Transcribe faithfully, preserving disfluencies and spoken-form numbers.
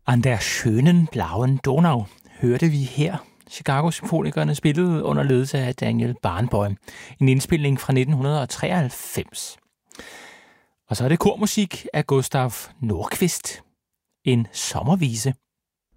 An der schönen blauen Donau hørte vi her. Chicago-symfonikerne spillede under ledelse af Daniel Barenboim. En indspilning fra nitten treoghalvfems. Og så er det kormusik af Gustav Nordqvist. En sommervise.